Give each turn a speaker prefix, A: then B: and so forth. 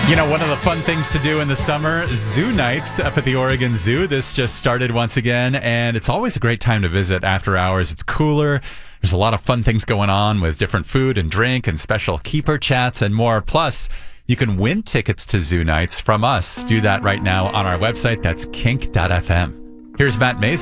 A: You know, one of the fun things to do in the summer, zoo nights up at the Oregon Zoo. This just started once again, and it's always a great time to visit after hours. It's cooler. There's a lot of fun things going on with different food and drink and special keeper chats and more. Plus, you can win tickets to zoo nights from us. Do that right now on our website. That's kink.fm. Here's Matt Mason.